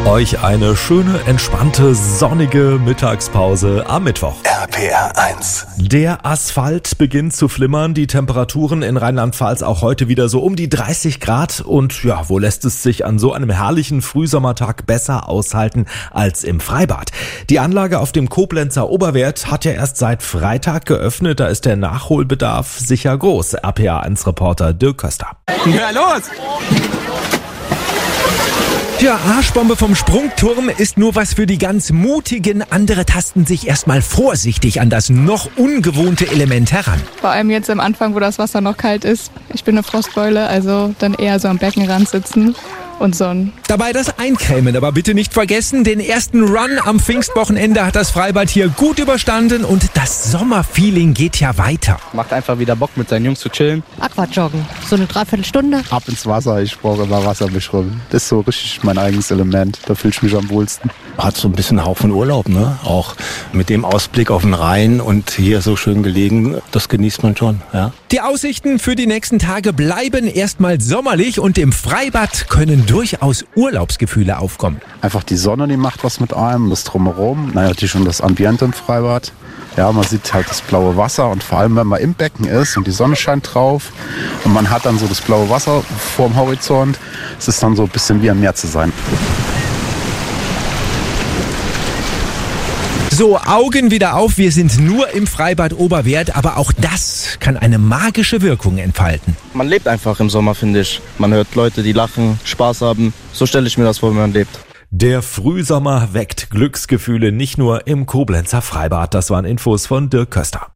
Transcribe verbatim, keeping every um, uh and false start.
Euch eine schöne, entspannte, sonnige Mittagspause am Mittwoch. R P R eins. Der Asphalt beginnt zu flimmern, die Temperaturen in Rheinland-Pfalz auch heute wieder so um die dreißig Grad. Und ja, wo lässt es sich an so einem herrlichen Frühsommertag besser aushalten als im Freibad? Die Anlage auf dem Koblenzer Oberwert hat ja erst seit Freitag geöffnet, da ist der Nachholbedarf sicher groß. R P R eins Reporter Dirk Köster. Ja, los! Tja, Arschbombe vom Sprungturm ist nur was für die ganz Mutigen. Andere tasten sich erstmal vorsichtig an das noch ungewohnte Element heran. Vor allem jetzt am Anfang, wo das Wasser noch kalt ist. Ich bin eine Frostbeule, also dann eher so am Beckenrand sitzen und sonnen. Dabei das Eincremen, aber bitte nicht vergessen, den ersten Run am Pfingstwochenende hat das Freibad hier gut überstanden und das Sommerfeeling geht ja weiter. Macht einfach wieder Bock, mit seinen Jungs zu chillen. Aquajoggen, so eine Dreiviertelstunde. Ab ins Wasser, ich brauche immer Wasserbeschwimmen. Das ist so richtig mein eigenes Element, da fühle ich mich am wohlsten. Hat so ein bisschen Haufen Urlaub, ne? Auch mit dem Ausblick auf den Rhein und hier so schön gelegen, das genießt man schon, ja. Die Aussichten für die nächsten Tage bleiben erstmal sommerlich und im Freibad können durchaus Urlaubsgefühle aufkommen. Einfach die Sonne, die macht was mit einem, das Drumherum, naja, natürlich schon das Ambiente im Freibad. Ja, man sieht halt das blaue Wasser und vor allem, wenn man im Becken ist und die Sonne scheint drauf und man hat dann so das blaue Wasser vorm Horizont, es ist dann so ein bisschen wie am Meer zu sein. So, Augen wieder auf, wir sind nur im Freibad Oberwert, aber auch das kann eine magische Wirkung entfalten. Man lebt einfach im Sommer, finde ich. Man hört Leute, die lachen, Spaß haben. So stelle ich mir das vor, wenn man lebt. Der Frühsommer weckt Glücksgefühle nicht nur im Koblenzer Freibad. Das waren Infos von Dirk Köster.